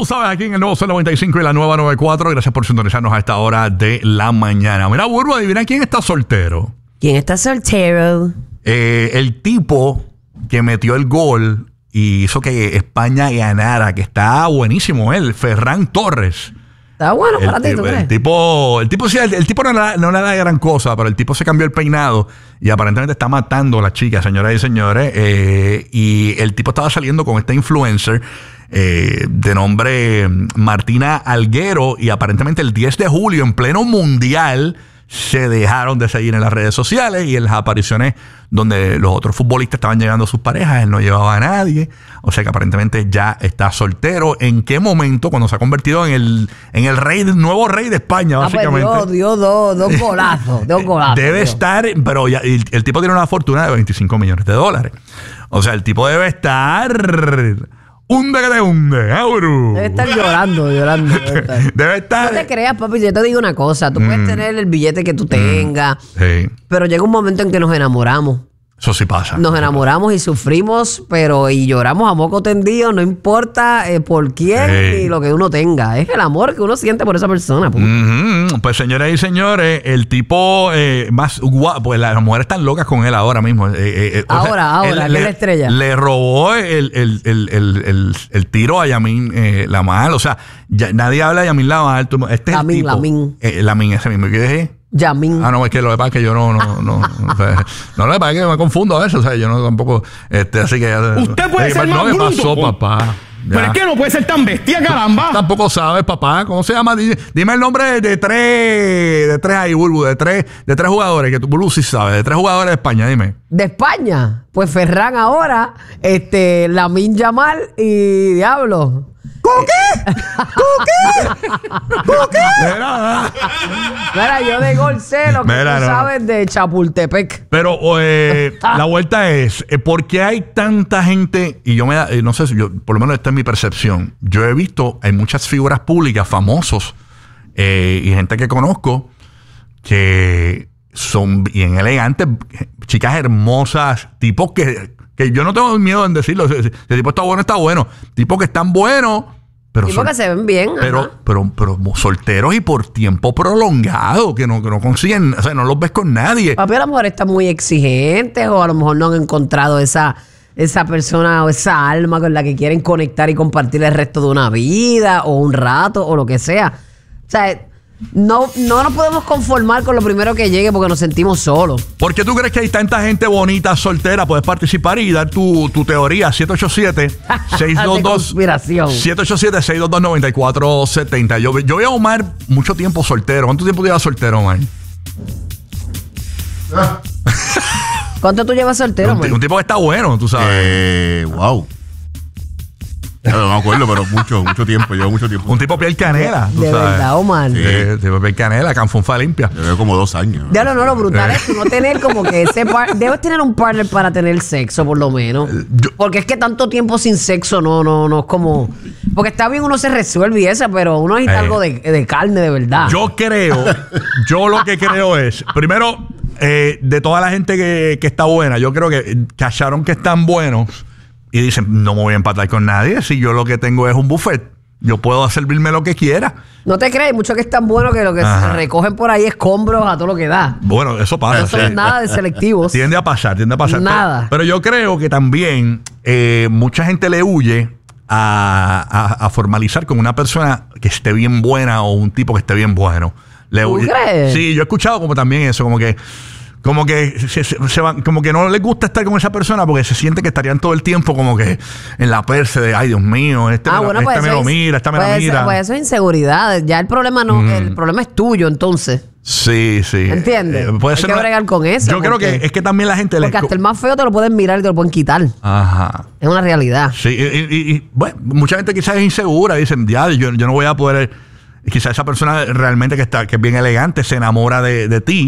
tú sabes, aquí en el nuevo Sol 95 y la nueva 94. Gracias por sintonizarnos a esta hora de la mañana. Mira, Burbu, adivina quién está soltero. ¿Quién está soltero? El tipo que metió el gol y hizo que España ganara, que está buenísimo él, Ferran Torres. Está bueno para ti, ¿tú crees? El tipo no le da gran cosa, pero el tipo se cambió el peinado y aparentemente está matando a la chica, señoras y señores. Y el tipo estaba saliendo con esta influencer de nombre Martina Alguero, y aparentemente el 10 de julio, en pleno mundial, se dejaron de seguir en las redes sociales, y en las apariciones donde los otros futbolistas estaban llevando a sus parejas, él no llevaba a nadie. O sea que aparentemente ya está soltero. ¿En qué momento? Cuando se ha convertido en el nuevo rey de España, básicamente. Pues dio dos golazos. Debe estar, pero ya, el tipo tiene una fortuna de $25 millones. O sea, el tipo debe estar... hunde que te hunde, Auru. Debe estar llorando. Debe estar. No te creas, papi, yo te digo una cosa. Tú puedes tener el billete que tú tengas, pero llega un momento en que nos enamoramos. Eso sí pasa. Nos enamoramos y sufrimos, y lloramos a moco tendido, no importa por quién ni lo que uno tenga. Es el amor que uno siente por esa persona. Pues, señoras y señores, el tipo más guapo, pues las mujeres están locas con él ahora mismo. Ahora, que es la estrella. Le robó el tiro a Yamin Lamal. O sea, nadie habla de Yamin Lamal. Este es el tipo. Lamin, ese mismo. ¿Qué dije? Yamin. No, es que lo que pasa es que yo no, o sea, no, lo que pasa es que me confundo a veces, o sea, yo no tampoco, así que... Usted puede ser más bruto. ¿Qué pasó, papá? Pero es que no puede ser tan bestia, caramba. Tampoco sabes, papá, ¿cómo se llama? Dime el nombre de tres ahí, Burbu, de tres jugadores, que tú, Burbu, sí sabes, de 3 jugadores de España, dime. ¿De España? Pues Ferran ahora, Lamine Yamal y Diablo. ¿Cómo qué? Mira, yo de gol sé lo que tú sabes de Chapultepec. Pero la vuelta es, ¿por qué hay tanta gente? Y yo no sé, por lo menos esta es mi percepción. Yo he visto, hay muchas figuras públicas, famosos, y gente que conozco, que son bien elegantes, chicas hermosas, tipos que yo no tengo miedo en decirlo. Si el tipo está bueno. Tipos que están buenos, pero tipos que se ven bien. Pero solteros y por tiempo prolongado, que no consiguen, o sea, no los ves con nadie. Papi, a lo mejor están muy exigentes, o a lo mejor no han encontrado esa persona o esa alma con la que quieren conectar y compartir el resto de una vida o un rato o lo que sea. O sea, no nos podemos conformar con lo primero que llegue porque nos sentimos solos. ¿Por qué tú crees que hay tanta gente bonita, soltera? Puedes participar y dar tu teoría. 787-622... 787-622-9470. Yo voy a Omar mucho tiempo soltero. ¿Cuánto tiempo llevas soltero, Omar? ¿Cuánto tú llevas soltero, un tipo que está bueno, tú sabes. Wow. No me acuerdo, pero mucho tiempo. Llevo mucho tiempo. Un tipo piel canela, tú de sabes. verdad, Omar. Sí, tipo piel canela, canfunfa limpia. Llevo como 2 años. Ya no, lo brutal es tú no tener como que debes tener un partner para tener sexo, por lo menos. Porque es que tanto tiempo sin sexo no es como... Porque está bien, uno se resuelve y eso, pero uno necesita algo de carne de verdad. Yo lo que creo es, primero, de toda la gente que está buena, yo creo que cacharon que están buenos y dicen, no me voy a empatar con nadie. Si yo lo que tengo es un buffet, yo puedo servirme lo que quiera. No te crees, mucho que es tan bueno que lo que se recogen por ahí escombros a todo lo que da. Bueno, eso pasa. Eso no es nada de selectivos. Tiende a pasar. Nada. Pero yo creo que también mucha gente le huye a formalizar con una persona que esté bien buena o un tipo que esté bien bueno. ¿Tú crees? Sí, yo he escuchado como también eso, como que se van, como que no les gusta estar con esa persona porque se siente que estarían todo el tiempo como que en la perse de ay, Dios mío, este me lo mira, esta me la mira. Pues eso es inseguridad. Ya el problema el problema es tuyo, entonces. Sí. ¿Entiendes? Puede Hay ser que bregar con eso. Yo creo que es que también la gente... Porque hasta el más feo te lo pueden mirar y te lo pueden quitar. Ajá. Es una realidad. Sí, y bueno, mucha gente quizás es insegura. Dicen, ya, yo no voy a poder... Quizás esa persona realmente que es bien elegante se enamora de ti,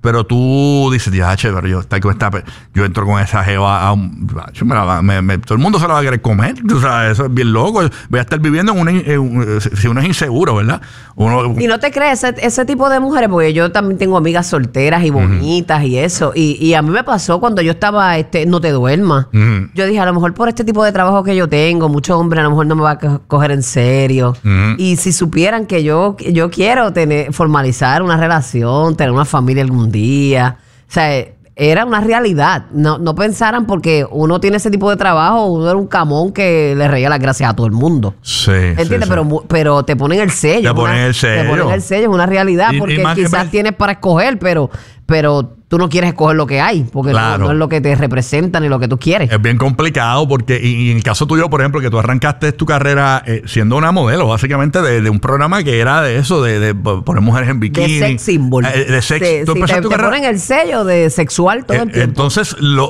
pero tú dices, ya, pero yo entro con esa jeva a un... todo el mundo se la va a querer comer. O sea, eso es bien loco. Voy a estar viviendo si uno es inseguro, ¿verdad? Y no te crees ese tipo de mujeres, porque yo también tengo amigas solteras y bonitas y eso. Y a mí me pasó cuando yo estaba, no te duermas. Yo dije, a lo mejor por este tipo de trabajo que yo tengo, muchos hombres a lo mejor no me van a coger en serio. Y si supieran que yo quiero formalizar una relación, tener una familia algún día. O sea, era una realidad. No pensaran porque uno tiene ese tipo de trabajo, uno era un camón que le reía las gracias a todo el mundo. Sí. ¿Entiendes? Sí. Pero te ponen el sello. Te ponen el sello. Te ponen el sello, es una realidad. Porque quizás tienes para escoger, pero tú no quieres escoger lo que hay, porque no es lo que te representa ni lo que tú quieres. Es bien complicado porque, y en el caso tuyo, por ejemplo, que tú arrancaste tu carrera siendo una modelo, básicamente de un programa que era de eso, de poner mujeres en bikini. De sex symbol. De sex. Tú empezaste tu te carrera. ponen el sello de sexual todo el tiempo. Entonces, lo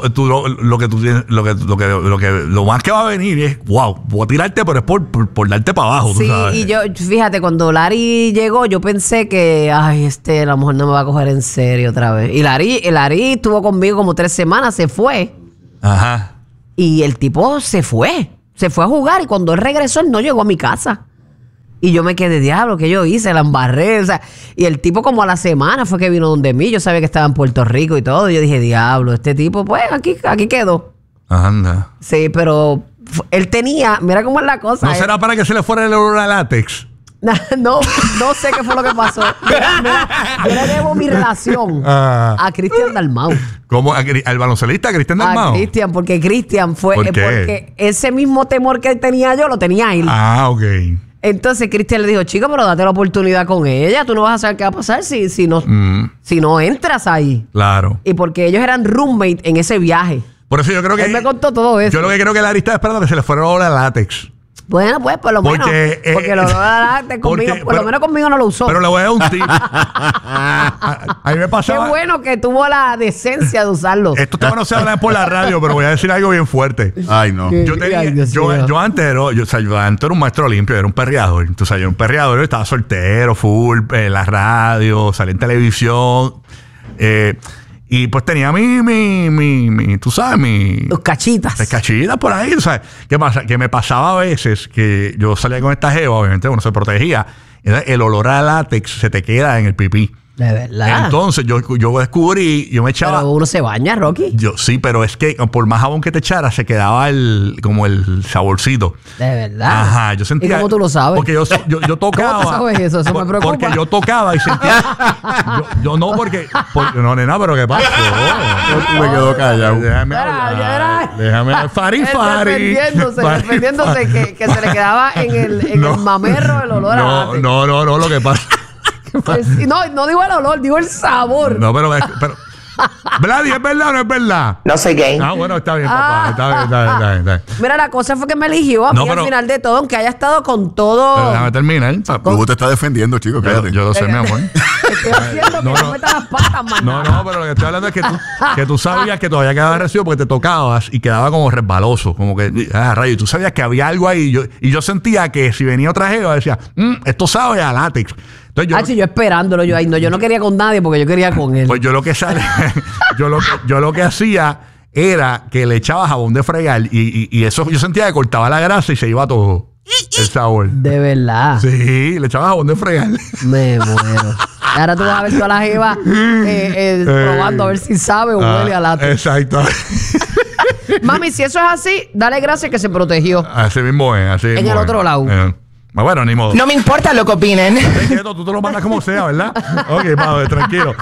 más que va a venir es, wow, voy a tirarte, pero es por darte para abajo. Sí, tú sabes. y yo, fíjate, cuando Larry llegó, yo pensé que, a lo mejor no me va a coger en serio otra vez. Y Larry estuvo conmigo como 3 semanas, se fue. Ajá. Y el tipo se fue a jugar y cuando él regresó, él no llegó a mi casa. Y yo me quedé, diablo, ¿qué yo hice? La embarré, o sea, y el tipo como a la semana fue que vino donde mí, yo sabía que estaba en Puerto Rico y todo, y yo dije, diablo, este tipo, pues, aquí quedó. Anda. Sí, pero él tenía, mira cómo es la cosa. ¿No será para que se le fuera el olor a látex? No sé qué fue lo que pasó. Mira, yo le debo mi relación a Cristian Dalmau. ¿Cómo? ¿Al baloncelista Cristian Dalmau? A Cristian, porque Cristian fue... ¿Por qué? Porque ese mismo temor que tenía yo, lo tenía él. Ah, ok. Entonces Cristian le dijo, chico, pero date la oportunidad con ella. Tú no vas a saber qué va a pasar si no entras ahí. Claro. Y porque ellos eran roommates en ese viaje. Por eso yo creo que... Él me contó todo eso. Yo lo que creo que Larry estaba esperando que se le fuera el olor a látex. Bueno, pues por lo menos. Porque lo conmigo, por lo menos conmigo no lo usó. Pero le voy a dar un tip. A mí me pasaba. Qué bueno que tuvo la decencia de usarlo. Esto te no se habla por la radio, pero voy a decir algo bien fuerte. Ay, no. Yo antes era un maestro limpio, era un perreador. Entonces, yo era un perreador, yo estaba soltero, full, en la radio, salí en televisión. Y pues tenía tú sabes, Tus cachitas. las cachitas por ahí, ¿sabes? ¿Qué pasa? Que me pasaba a veces que yo salía con esta jeva, obviamente uno se protegía, y el olor a látex se te queda en el pipí. De verdad. Entonces yo descubrí, yo me echaba... Pero uno se baña, Rocky. Sí, pero es que por más jabón que te echara se quedaba como el saborcito. De verdad. Ajá, yo sentía... ¿Y cómo tú lo sabes? Porque yo tocaba... ¿Cómo tú sabes eso? Eso me preocupa. Porque yo tocaba y sentía... yo no, porque... No, nena, pero ¿qué pasó? Me quedo callado. Déjame hablar. Déjame... Fari. Defendiéndose que se le quedaba en el mamero el olor a látex. No, lo que pasa... Pues, no digo el olor, digo el sabor. No, pero Vladi, ¿es verdad o no es verdad? No soy gay. Ah, bueno, está bien, papá. Está bien. Mira, la cosa fue que me eligió a mí al final de todo, aunque haya estado con todo. Pero déjame terminar. Tú te estás defendiendo, chico, cállate. Yo lo sé, mi amor. Estoy haciendo que no metas las patas, man. No, pero lo que estoy hablando es que tú sabías que todavía quedaba recibo porque te tocabas y quedaba como resbaloso. Como que, rayo, tú sabías que había algo ahí. Y yo sentía que si venía otra jeva, decía, esto sabe a látex. Entonces yo esperándolo, yo no quería con nadie porque yo quería con él. Pues yo lo que yo lo que hacía era que le echaba jabón de fregar y eso yo sentía que cortaba la grasa y se iba todo el sabor. De verdad. Sí, le echaba jabón de fregar. Me muero. Ahora tú vas a ver toda la jeva probando a ver si sabe o huele a látex. Exacto. Mami, si eso es así, dale gracias que se protegió. Así mismo es. Así en el otro lado. Bueno, ni modo. No me importa lo que opinen. Tú te lo mandas como sea, ¿verdad? Ok, Pablo, tranquilo.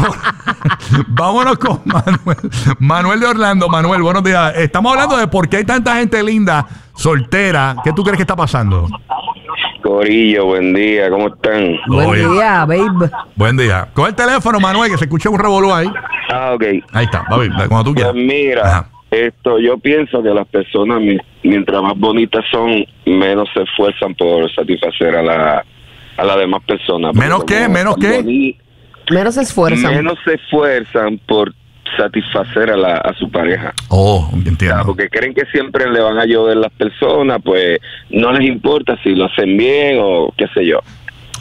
Vámonos con Manuel. Manuel de Orlando. Manuel, buenos días. Estamos hablando de por qué hay tanta gente linda, soltera. ¿Qué tú crees que está pasando? Corillo, buen día, ¿cómo están? Buen día, babe. Buen día. Coge el teléfono, Manuel, que se escucha un revolú ahí. Ok. Ahí está, baby, cuando tú quieras. Pues mira, Ajá. yo pienso que las personas, mientras más bonitas son, menos se esfuerzan por satisfacer a las demás personas. ¿Menos qué? ¿Menos qué? Menos se esfuerzan. Menos se esfuerzan por satisfacer a su pareja. Oh, entiendo. Porque creen que siempre le van a llover las personas, pues no les importa si lo hacen bien o qué sé yo.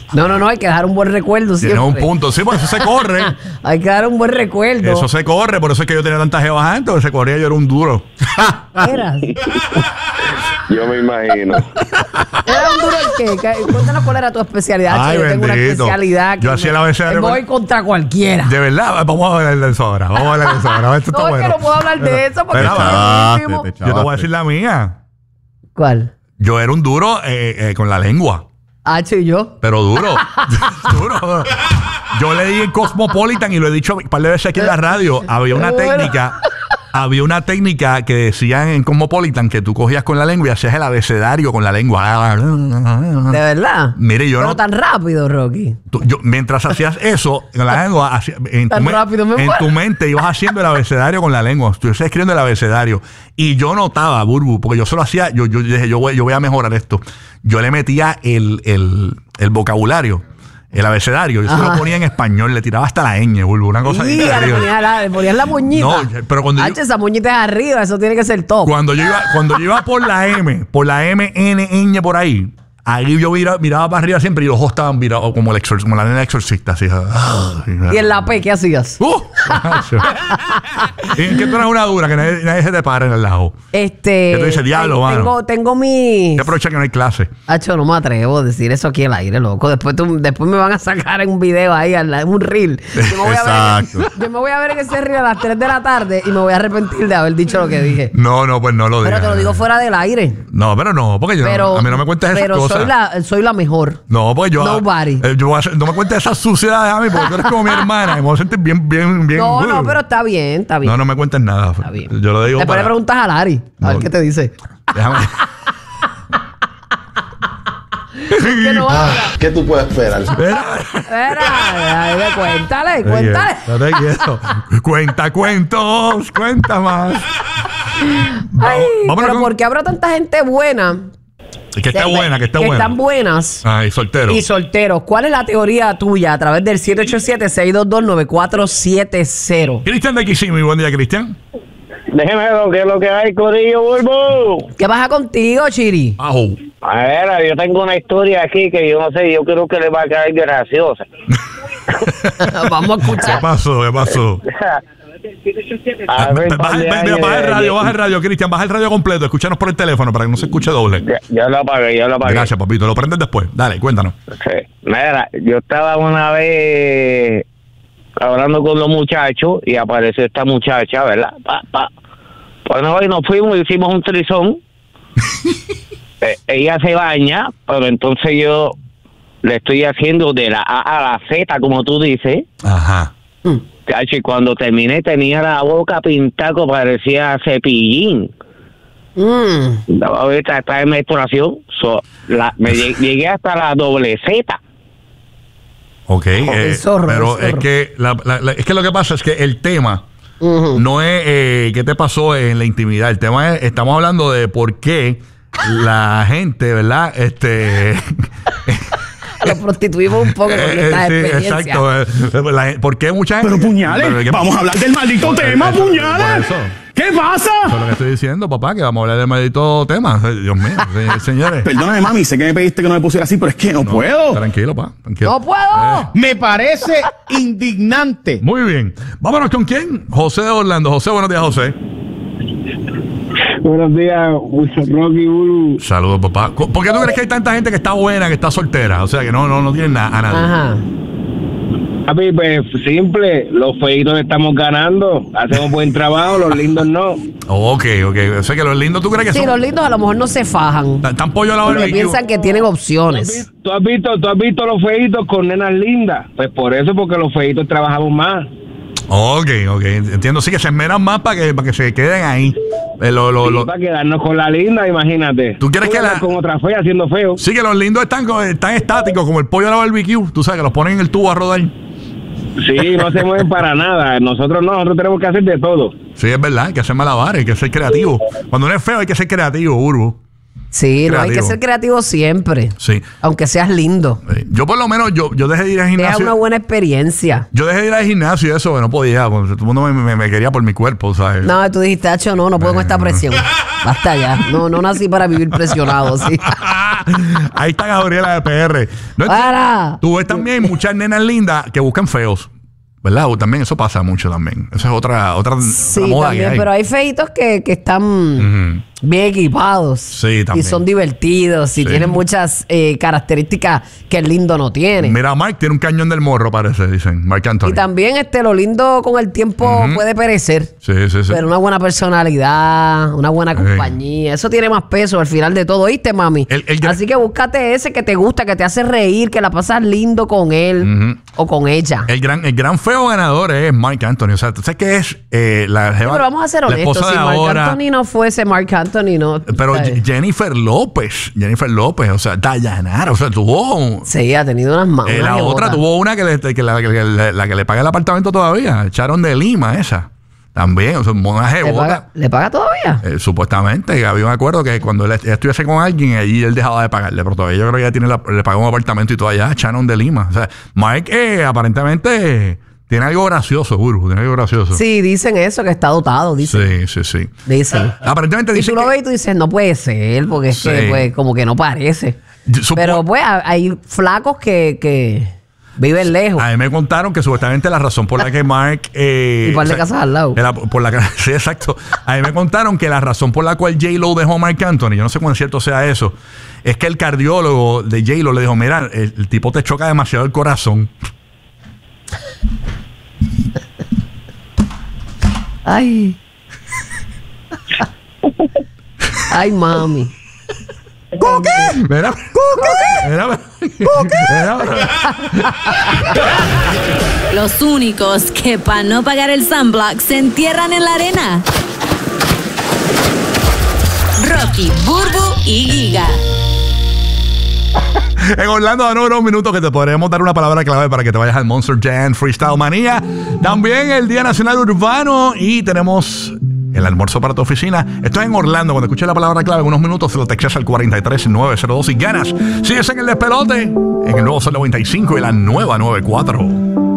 No, hay que dejar un buen recuerdo siempre. Tiene un punto. Sí, pues eso se corre. Hay que dar un buen recuerdo. Eso se corre. Por eso es que yo tenía tantas jevas antes. Porque se corría, yo era un duro. ¿Eras? Yo me imagino. ¿Era un duro el qué? Cuéntanos cuál era tu especialidad. Ay, yo tengo una bendito. especialidad que Yo hacía la abecedario voy contra cualquiera. De verdad, vamos a hablar de eso ahora. Vamos a hablar de eso ahora. Esto está No, es bueno. que no puedo hablar de eso porque Pero, es Echaste, último. te Yo te voy a decir la mía. ¿Cuál? Yo era un duro con la lengua. Hacho y yo. Pero duro. Duro. Yo leí en Cosmopolitan y lo he dicho un par de veces aquí en la radio. Había una técnica que decían en Cosmopolitan que tú cogías con la lengua y hacías el abecedario con la lengua. ¿De verdad? Mire, yo Pero no. tan rápido, Rocky. Mientras hacías eso con la lengua, Tan rápido me en muero. tu mente ibas haciendo el abecedario con la lengua. Tú ibas escribiendo el abecedario. Y yo notaba, Burbu, porque yo solo hacía, yo dije, yo voy a mejorar esto. Yo le metía el vocabulario, el abecedario. Yo se lo ponía en español, le tiraba hasta la ñ, Burbu, una cosa Y increíble. le ponías la moñita. No, pero cuando yo- Hacho, esa moñita es arriba, eso tiene que ser top. Cuando yo iba por la M, ñ por ahí yo miraba para arriba siempre y los ojos estaban virados como como la nena exorcista. Así. Y en la P, ¿qué hacías? ¿Y en qué tú eres una dura? Que nadie se te para en el lado. ¿Qué tú dices? Diablo, mano. Tengo mi... Que aprovecha que no hay clase. Hacho, no me atrevo a decir eso aquí al aire, loco. Después me van a sacar en un video ahí, en un reel. Yo me voy a ver en ese reel a las 3 de la tarde y me voy a arrepentir de haber dicho lo que dije. No, pues no lo digas. Pero te lo digo fuera del aire. No, pero no, porque a mí no me cuentes esas cosas. Soy la mejor. No, pues yo. Nobody. No me cuentes esas suciedades a mí, porque tú eres como mi hermana. Y me voy a sentir bien. No, pero está bien. No me cuentes nada. Está bien. Yo lo digo. Después le preguntas a Lari, a ver qué te dice. Déjame. Que no habla. ¿Qué tú puedes esperar? Espera. Cuéntale. No te quiero. Cuenta cuentos, cuenta más. Ay, Vámonos pero con- ¿por qué habrá tanta gente buena? Que está buena. Están buenas. Ay, soltero. Y solteros. ¿Cuál es la teoría tuya? A través del 787-622-9470. Cristian de Kissimmee. Buen día, Cristian. Déjeme ver qué es lo que hay, Corillo Bulbo. ¿Qué pasa contigo, Chiri? Ajo. A ver, yo tengo una historia aquí que yo no sé, yo creo que le va a caer graciosa. Vamos a ¿Qué escuchar. pasó? Hace un par de Mira, años, baja el radio, Cristian. Baja el radio completo. Escúchanos por el teléfono para que no se escuche doble. Ya lo apagué. Gracias, papito. Lo prendes después. Dale, cuéntanos. Sí. Mira, yo estaba una vez hablando con los muchachos y apareció esta muchacha, ¿verdad? Bueno, hoy nos fuimos y hicimos un trizón. Ella se baña, pero entonces yo le estoy haciendo de la A a la Z, como tú dices. Ajá. Cacho, y cuando terminé tenía la boca pintada como parecía cepillín. Ahorita está en menstruación. Llegué hasta la doble Z. Ok. El zorro, pero el zorro. es que es que lo que pasa es que el tema no es qué te pasó en la intimidad. El tema es, estamos hablando de por qué la gente, ¿verdad? Lo prostituimos un poco con esta Sí, experiencia. exacto. ¿Por qué mucha gente? Pero puñales, ¿Qué- vamos a hablar del maldito tema, Por puñales. eso. ¿Qué pasa? Eso es lo que estoy diciendo, papá, que vamos a hablar del maldito tema. Dios mío, señores. Perdóname, mami, sé que me pediste que no me pusiera así, pero es que no puedo. Tranquilo, pa. Tranquilo. ¡No puedo! Me parece indignante. Muy bien. Vámonos con quién. José de Orlando. José, buenos días, José. Buenos días, Rocky Bulu. Saludos, papá. ¿Por qué tú crees que hay tanta gente que está buena, que está soltera? O sea, que no tienen a nadie. Ajá. Papi, pues simple, los feitos estamos ganando, hacemos buen trabajo, los lindos no. Ok. O sea, que los lindos, ¿tú crees que Sí, son? los lindos a lo mejor no se fajan. Están pollo a la Porque barbecue. piensan que tienen opciones. ¿Tú has visto los feitos con nenas lindas? Pues por eso, porque los feitos trabajamos más. Ok. Entiendo. Sí, que se esmeran más para que se queden ahí. Sí, para quedarnos con la linda, imagínate. ¿Tú quieres que andas con otra fea haciendo feo? Sí, que los lindos están estáticos, como el pollo a la barbecue. Tú sabes, que los ponen en el tubo a rodar. Sí, no se mueven para nada. Nosotros tenemos que hacer de todo. Sí, es verdad, hay que hacer malabares, hay que ser creativo. Cuando uno es feo hay que ser creativo, Urbo. Sí, no hay que Creativo. ser creativo siempre. Sí. Aunque seas lindo. Yo por lo menos, yo dejé de ir al Es gimnasio. una buena experiencia. Yo dejé de ir al gimnasio y eso, que no podía, porque todo el mundo me quería por mi cuerpo, ¿sabes? No, tú dijiste, Hacho, no puedo con esta presión. Basta ya. No nací para vivir presionado, sí. Ahí está Gabriela de PR. No, ¡Para! tú ves también muchas nenas lindas que buscan feos. ¿Verdad? O también eso pasa mucho también. Esa es otra Sí, moda también, que hay. pero hay feitos que están bien equipados. Sí, también. Y son divertidos y Sí. tienen muchas características que el lindo no tiene. Mira, Mark tiene un cañón del morro, parece, dicen. Mark Anthony. Y también lo lindo con el tiempo puede perecer. Sí. Pero una buena personalidad, una buena compañía, eso tiene más peso al final de todo, ¿oíste, mami? Así que búscate ese que te gusta, que te hace reír, que la pasas lindo con él o con ella. El gran feo ganador es Mark Anthony. O sea, ¿tú sabes qué es? La Sí, pero vamos a ser la honestos. esposa Si de Marc ahora. Anthony no fuese Marc Anthony, no. Pero ¿sabes? Jennifer López, o sea, Dayanara, o sea, tuvo. Sí, ha tenido unas manos. La otra tuvo una la que le paga el apartamento todavía, Sharon de Lima, esa. También, o sea, una jebota. ¿Le paga todavía? Supuestamente, había un acuerdo que cuando ella estuviese con alguien, allí él dejaba de pagarle, pero todavía yo creo que ella le pagó un apartamento y todo allá, Sharon de Lima. O sea, Mike aparentemente tiene algo gracioso, Burbu, tiene algo gracioso. Sí, dicen eso, que está dotado, dicen. Sí. Dicen. Aparentemente Y dicen tú lo que- ves y tú dices, no puede ser, porque es Sí. que pues, como que no parece. Pero pues hay flacos que viven lejos. A mí me contaron que supuestamente la razón por la que Mark... Y par de casas al lado. Sí, exacto. A mí me contaron que la razón por la cual J-Lo dejó a Mark Anthony, yo no sé cuán cierto sea eso, es que el cardiólogo de J-Lo le dijo, mira, el tipo te choca demasiado el corazón. Ay. Ay, mami. Mira, mira, Los únicos que para no pagar el sunblock se entierran en la arena. Rocky, Burbu y Giga. En Orlando, danos unos minutos que te podremos dar una palabra clave para que te vayas al Monster Jam Freestyle Manía. También el Día Nacional Urbano y tenemos el almuerzo para tu oficina. Esto es en Orlando. Cuando escuches la palabra clave en unos minutos, se lo textas al 43902 y ganas. Sigues en el despelote en el nuevo Sol 95 y la nueva 94.